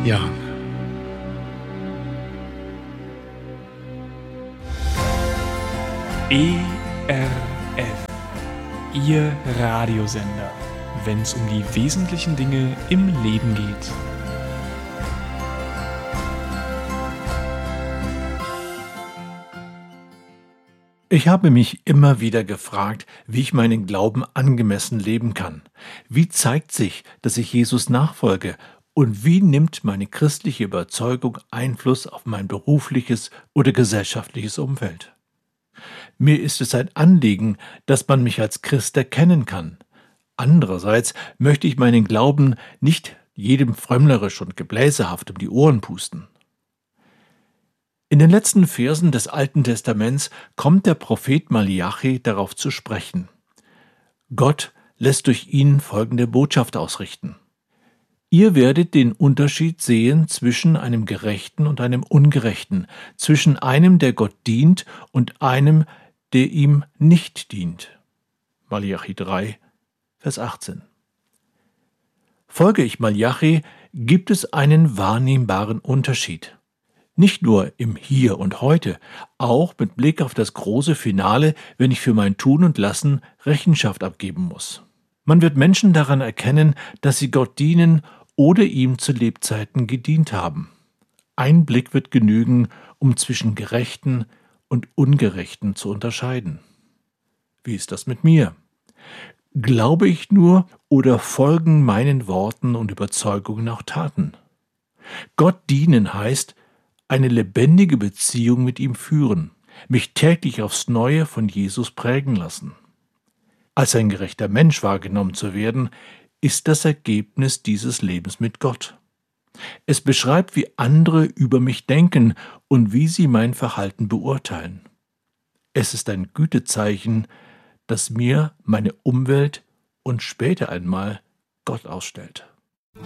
Jahren. ERF, Ihr Radiosender, wenn es um die wesentlichen Dinge im Leben geht. Ich habe mich immer wieder gefragt, wie ich meinen Glauben angemessen leben kann. Wie zeigt sich, dass ich Jesus nachfolge? Und wie nimmt meine christliche Überzeugung Einfluss auf mein berufliches oder gesellschaftliches Umfeld? Mir ist es ein Anliegen, dass man mich als Christ erkennen kann. Andererseits möchte ich meinen Glauben nicht jedem frömmlerisch und gebläsehaft um die Ohren pusten. In den letzten Versen des Alten Testaments kommt der Prophet Malachi darauf zu sprechen. Gott lässt durch ihn folgende Botschaft ausrichten. Ihr werdet den Unterschied sehen zwischen einem Gerechten und einem Ungerechten, zwischen einem, der Gott dient, und einem, der ihm nicht dient. Malachi 3, Vers 18. Folge ich Malachi, gibt es einen wahrnehmbaren Unterschied. Nicht nur im Hier und Heute, auch mit Blick auf das große Finale, wenn ich für mein Tun und Lassen Rechenschaft abgeben muss. Man wird Menschen daran erkennen, dass sie Gott dienen oder ihm zu Lebzeiten gedient haben. Ein Blick wird genügen, um zwischen Gerechten und Ungerechten zu unterscheiden. Wie ist das mit mir? Glaube ich nur oder folgen meinen Worten und Überzeugungen auch Taten? Gott dienen heißt, eine lebendige Beziehung mit ihm führen, mich täglich aufs Neue von Jesus prägen lassen. Als ein gerechter Mensch wahrgenommen zu werden, ist das Ergebnis dieses Lebens mit Gott. Es beschreibt, wie andere über mich denken und wie sie mein Verhalten beurteilen. Es ist ein Gütezeichen, das mir meine Umwelt und später einmal Gott ausstellt.